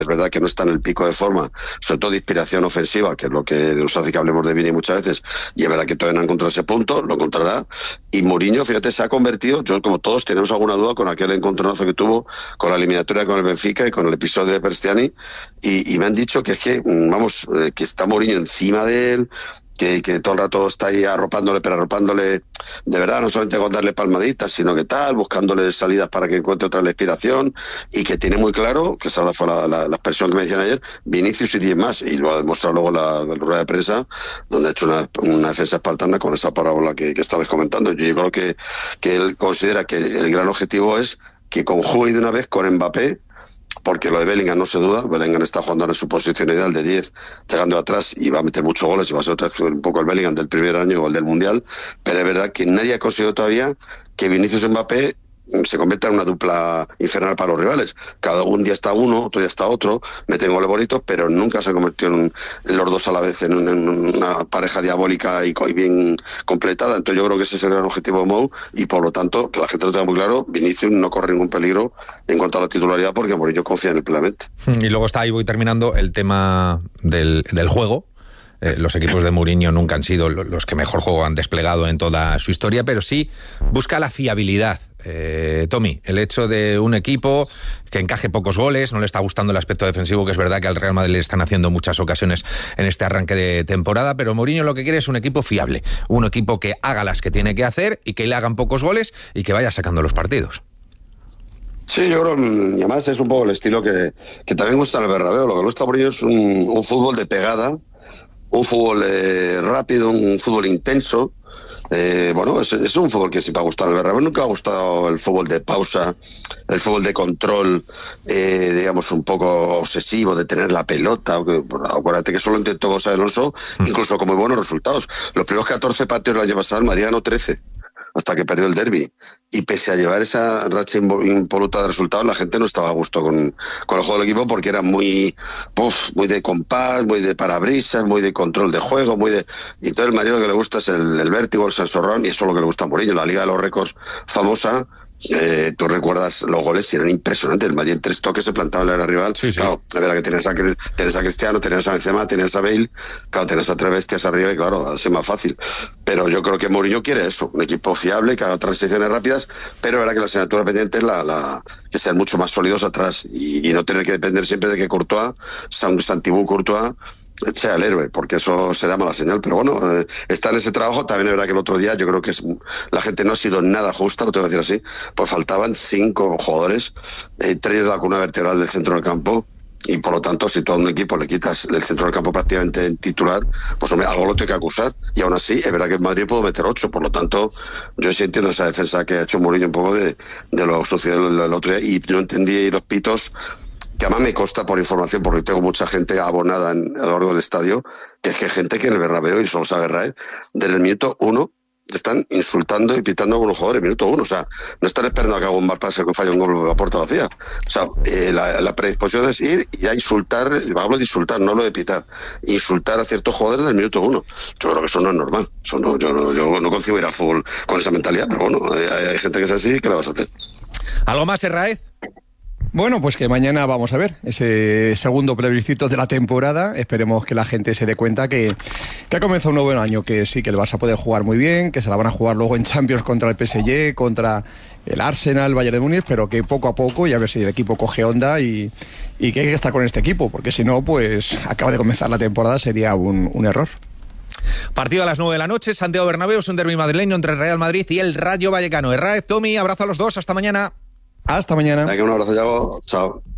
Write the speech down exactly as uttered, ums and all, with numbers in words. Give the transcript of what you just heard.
es verdad que no está en el pico de forma, sobre todo de inspiración ofensiva, que es lo que nos hace que hablemos de Vini muchas veces, y es verdad que todavía no ha encontrado ese punto, lo encontrará, y Mourinho, fíjate, se ha convertido, yo como todos tenemos alguna duda con aquel encontronazo que tuvo con la eliminatoria con el Benfica y con el episodio de Perstiani, y, y me han dicho que es que, vamos, eh, que está Mourinho encima de él, Que, que todo el rato está ahí arropándole, pero arropándole de verdad, no solamente con darle palmaditas, sino que tal, buscándole salidas para que encuentre otra inspiración, y que tiene muy claro, que esa fue la, la, la expresión que me decían ayer, Vinicius y diez más, y lo ha demostrado luego la, la rueda de prensa, donde ha hecho una, una defensa espartana con esa parábola que, que estabais comentando. Yo, yo creo que, que él considera que el gran objetivo es que conjugue de una vez con Mbappé, porque lo de Bellingham no se duda, Bellingham está jugando en su posición ideal de diez, llegando atrás y va a meter muchos goles y va a ser otra vez un poco el Bellingham del primer año o el del Mundial, pero es verdad que nadie ha conseguido todavía que Vinicius y Mbappé se convierta en una dupla infernal para los rivales. Cada un día está uno, otro día está otro, meten goles bonitos, pero nunca se ha convertido en, en los dos a la vez en, un, en una pareja diabólica y, y bien completada. Entonces yo creo que ese es el gran objetivo de Mou, y por lo tanto, que la gente lo tenga muy claro, Vinicius no corre ningún peligro en cuanto a la titularidad, porque Mourinho confía en él plenamente. Y luego está, ahí voy terminando, el tema del, del juego. Eh, los equipos de Mourinho nunca han sido los que mejor juego han desplegado en toda su historia, pero sí busca la fiabilidad. Eh, Tommy, el hecho de un equipo que encaje pocos goles, no le está gustando el aspecto defensivo, que es verdad que al Real Madrid le están haciendo muchas ocasiones en este arranque de temporada, pero Mourinho lo que quiere es un equipo fiable, un equipo que haga las que tiene que hacer y que le hagan pocos goles y que vaya sacando los partidos. Sí, yo creo, y además es un poco el estilo que, que también gusta en el Bernabéu. Lo que gusta Mourinho es un, un fútbol de pegada, un fútbol eh, rápido, un fútbol intenso. Eh, bueno, es, es un fútbol que sí va a gustar al Bernabéu. Nunca ha gustado el fútbol de pausa, el fútbol de control, eh, digamos, un poco obsesivo, de tener la pelota. Acuérdate que solo intentó Gonzalo Alonso, mm. incluso con muy buenos resultados. Los primeros catorce partidos del año pasado, el Madrid ganó trece. Hasta que perdió el derbi. Y pese a llevar esa racha impoluta de resultados, la gente no estaba a gusto con, con el juego del equipo, porque era muy uf, muy de compás, muy de parabrisas, muy de control de juego, muy de... Y todo el Madrid lo que le gusta es el, el vértigo, el sensorrón, y eso es lo que le gusta a Mourinho. La Liga de los Récords famosa, eh, tú recuerdas los goles y eran impresionantes. El Madrid en tres toques se plantaba en el área rival. Sí, sí. Claro, es verdad que tienes a, tienes a Cristiano, tienes a Benzema, tienes a Bale, claro, tienes a tres bestias arriba y claro, así es más fácil. Pero yo creo que Mourinho quiere eso, un equipo fiable, que haga transiciones rápidas, pero es verdad que la asignatura pendiente es la, la, que sean mucho más sólidos atrás y, y no tener que depender siempre de que Courtois, Santibú Courtois, sea el héroe, porque eso será mala señal. Pero bueno, eh, está en ese trabajo. También es verdad que el otro día yo creo que es, la gente no ha sido nada justa, lo tengo que decir así, pues faltaban cinco jugadores, eh, tres de la columna vertebral del centro del campo, y por lo tanto, si tú a un equipo le quitas el centro del campo prácticamente en titular, pues hombre, algo lo tiene que acusar, y aún así es verdad que en Madrid puedo meter ocho. Por lo tanto, yo sí entiendo esa defensa que ha hecho Mourinho un poco de, de lo sucedido el, el otro día, y no entendí los pitos, que además me consta por información, porque tengo mucha gente abonada en, a lo largo del estadio, que es que hay gente que en el Bernabéu, y solo sabe Raed, desde el minuto uno están insultando y pitando a algunos jugadores, minuto uno. O sea, no están esperando a que haga un mal pase, que falle un gol de la puerta vacía. O sea, eh, la, la predisposición es ir y a insultar, hablo de insultar, no hablo de pitar, insultar a ciertos jugadores del minuto uno. Yo creo que eso no es normal. Eso no, yo, no, yo no concibo ir al fútbol con esa mentalidad, pero bueno, hay, hay gente que es así, ¿qué le vas a hacer? ¿Algo más, Raed? Bueno, pues que mañana vamos a ver ese segundo plebiscito de la temporada. Esperemos que la gente se dé cuenta que, que ha comenzado un nuevo año, que sí, que el Barça puede jugar muy bien, que se la van a jugar luego en Champions contra el P S G, contra el Arsenal, el Bayern de Múnich, pero que poco a poco, y a ver si el equipo coge onda y, y que hay que estar con este equipo, porque si no, pues acaba de comenzar la temporada, sería un, un error. Partido a las nueve de la noche, Santiago Bernabéu, es un derbi madrileño entre el Real Madrid y el Rayo Vallecano. Raed, Tommy, abrazo a los dos, hasta mañana. Hasta mañana. Un abrazo, Yago. Chao.